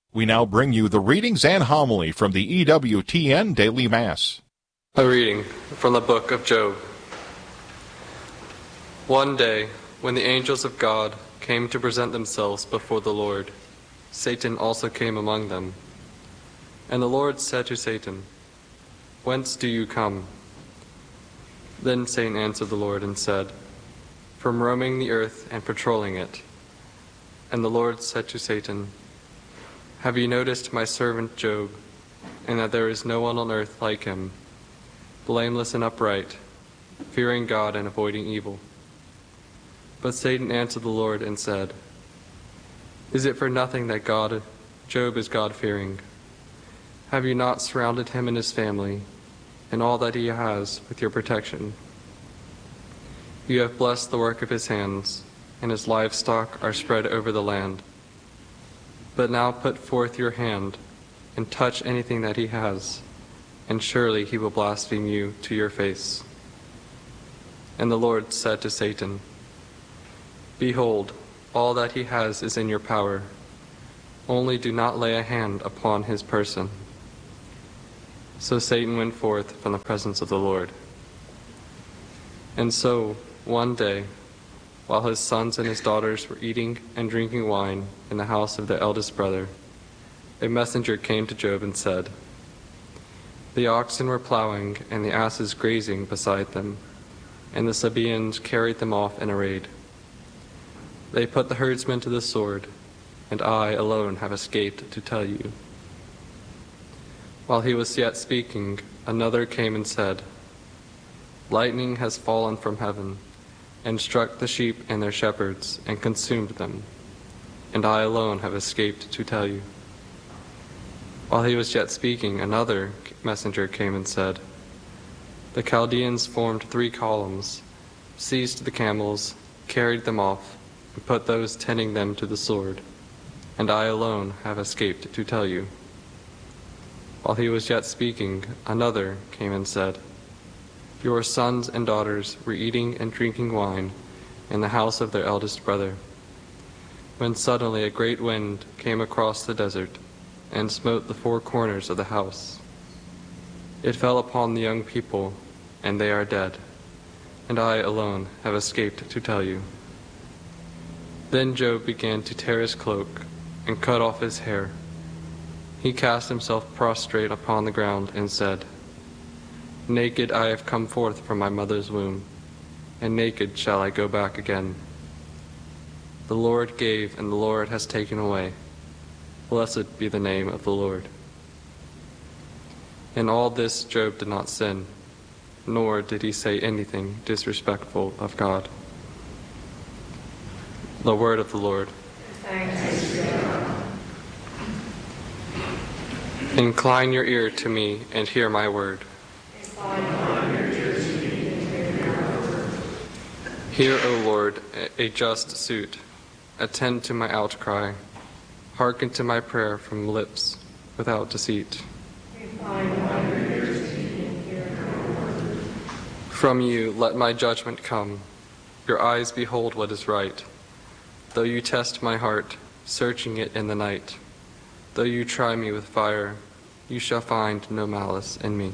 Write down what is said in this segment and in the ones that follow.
We now bring you the readings and homily from the EWTN Daily Mass. A reading from the book of Job. One day, when the angels of God came to present themselves before the Lord, Satan also came among them. And the Lord said to Satan, "Whence do you come?" Then Satan answered the Lord and said, "From roaming the earth and patrolling it." And the Lord said to Satan, "Have you noticed my servant Job, and that there is no one on earth like him, blameless and upright, fearing God and avoiding evil?" But Satan answered the Lord and said, "Is it for nothing that Job is God-fearing? Have you not surrounded him and his family, and all that he has, with your protection? You have blessed the work of his hands, and his livestock are spread over the land. But now put forth your hand and touch anything that he has, and surely he will blaspheme you to your face." And the Lord said to Satan, "Behold, all that he has is in your power. Only do not lay a hand upon his person." So Satan went forth from the presence of the Lord. And so, one day, while his sons and his daughters were eating and drinking wine in the house of their eldest brother, a messenger came to Job and said, "The oxen were plowing and the asses grazing beside them, and the Sabaeans carried them off in a raid. They put the herdsmen to the sword, and I alone have escaped to tell you." While he was yet speaking, another came and said, "Lightning has fallen from heaven, and struck the sheep and their shepherds, and consumed them, and I alone have escaped to tell you." While he was yet speaking, another messenger came and said, "The Chaldeans formed 3 columns, seized the camels, carried them off, and put those tending them to the sword, and I alone have escaped to tell you." While he was yet speaking, another came and said, "Your sons and daughters were eating and drinking wine in the house of their eldest brother, when suddenly a great wind came across the desert and smote the 4 corners of the house. It fell upon the young people, and they are dead, and I alone have escaped to tell you." Then Job began to tear his cloak and cut off his hair. He cast himself prostrate upon the ground and said, "Naked I have come forth from my mother's womb, and naked shall I go back again. The Lord gave, and the Lord has taken away. Blessed be the name of the Lord." In all this Job did not sin, nor did he say anything disrespectful of God. The word of the Lord. Thanks be to God. Incline your ear to me and hear my word. Hear, O Lord, a just suit. Attend to my outcry. Hearken to my prayer from lips without deceit. From you let my judgment come. Your eyes behold what is right. Though you test my heart, searching it in the night, though you try me with fire, you shall find no malice in me.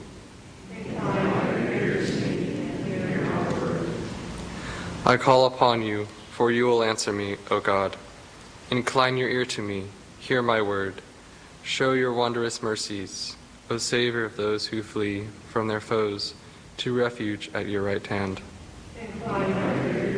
I call upon you, for you will answer me, O God. Incline your ear to me, hear my word. Show your wondrous mercies, O Savior of those who flee from their foes to refuge at your right hand.